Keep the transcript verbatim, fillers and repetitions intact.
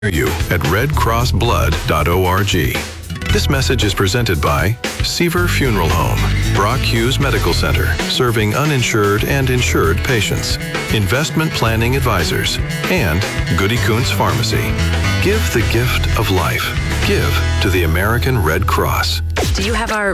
you at red cross blood dot org. This message is presented by Seaver Funeral Home, Brock Hughes Medical Center, serving uninsured and insured patients, Investment Planning Advisors, and Goody Kuntz Pharmacy. Give the gift of life. Give to the American Red Cross. Do you have our